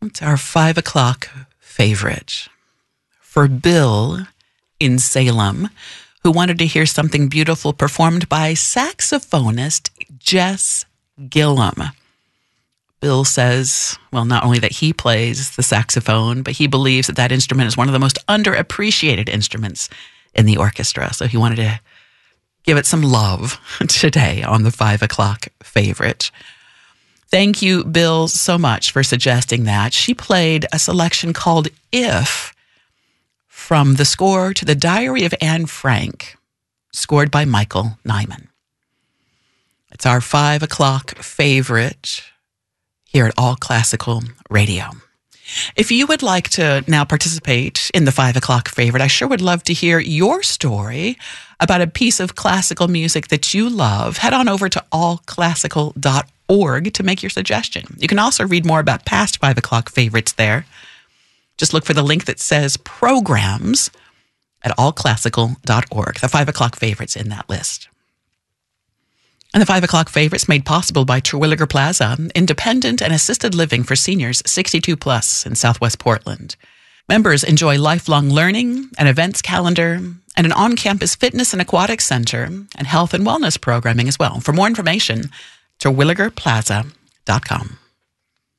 It's our 5 o'clock favorite for Bill in Salem, who wanted to hear something beautiful performed by saxophonist Jess Gillum. Bill says, well, not only that he plays the saxophone, but he believes that that instrument is one of the most underappreciated instruments in the orchestra. So he wanted to give it some love today on the 5 o'clock favorite. Thank you, Bill, so much for suggesting that. She played a selection called If from the score to The Diary of Anne Frank, scored by Michael Nyman. It's our 5 o'clock favorite here at All Classical Radio. If you would like to now participate in the 5 o'clock favorite, I sure would love to hear your story about a piece of classical music that you love. Head on over to allclassical.org to make your suggestion. You can also read more about past 5 o'clock favorites there. Just look for the link that says programs at allclassical.org. The 5 o'clock favorites in that list. And the 5 o'clock favorites made possible by Terwilliger Plaza, independent and assisted living for seniors 62 plus in Southwest Portland. Members enjoy lifelong learning, an events calendar, and an on-campus fitness and aquatic center and health and wellness programming as well. For more information, terwilligerplaza.com.